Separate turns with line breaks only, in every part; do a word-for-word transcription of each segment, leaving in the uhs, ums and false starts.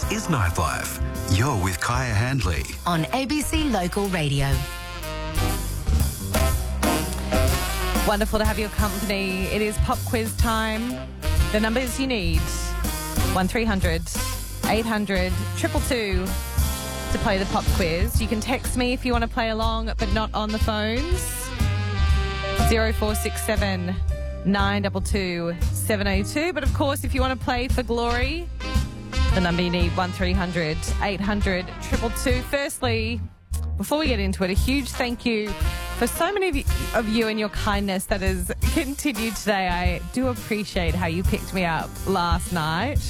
is Nightlife. You're with Kaya Handley
on A B C Local Radio.
Wonderful to have your company. It is pop quiz time. The numbers you need, one three hundred eight hundred two two two to play the pop quiz. You can text me if you want to play along, but not on the phones. zero four six seven nine two two seven oh two. But of course, if you want to play for glory, the number you need, one three hundred eight hundred two two two. Firstly, before we get into it, a huge thank you for so many of you, of you and your kindness that has continued today. I do appreciate how you picked me up last night.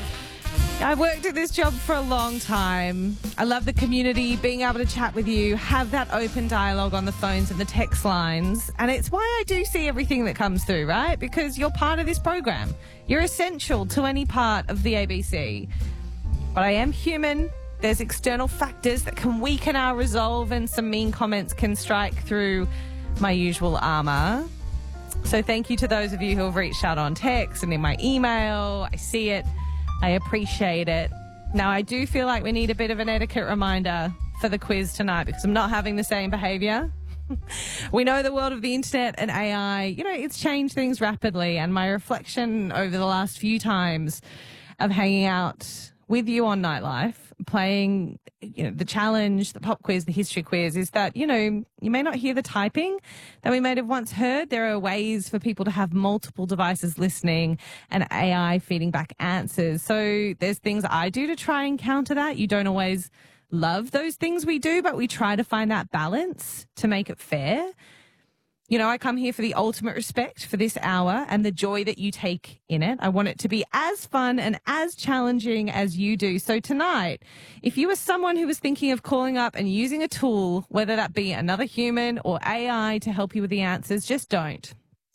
I worked at this job for a long time. I love the community, being able to chat with you, have that open dialogue on the phones and the text lines. And it's why I do see everything that comes through, right? Because you're part of this program. You're essential to any part of the A B C. But I am human. There's external factors that can weaken our resolve, and some mean comments can strike through my usual armour. So thank you to those of you who have reached out on text and in my email. I see it. I appreciate it. Now, I do feel like we need a bit of an etiquette reminder for the quiz tonight because I'm not having the same behaviour. We know the world of the internet and A I, you know, it's changed things rapidly, and my reflection over the last few times of hanging out with you on Nightlife, playing, you know, the challenge, the pop quiz, the history quiz, is that, you know, you may not hear the typing that we may have once heard. There are ways for people to have multiple devices listening and A I feeding back answers. So there's things I do to try and counter that. You don't always love those things we do, but we try to find that balance to make it fair. You know, I come here for the ultimate respect for this hour and the joy that you take in it. I want it to be as fun and as challenging as you do. So tonight, if you are someone who is thinking of calling up and using a tool, whether that be another human or A I to help you with the answers, just don't.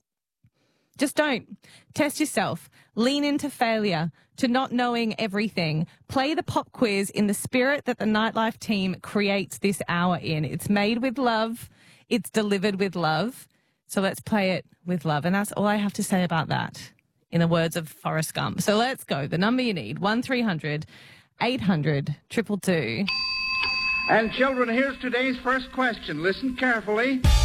Just don't. Test yourself. Lean into failure, to not knowing everything. Play the pop quiz in the spirit that the Nightlife team creates this hour in. It's made with love. It's delivered with love. So let's play it with love. And that's all I have to say about that, in the words of Forrest Gump. So let's go. The number you need, one three hundred eight hundred two two two.
And children, here's today's first question. Listen carefully.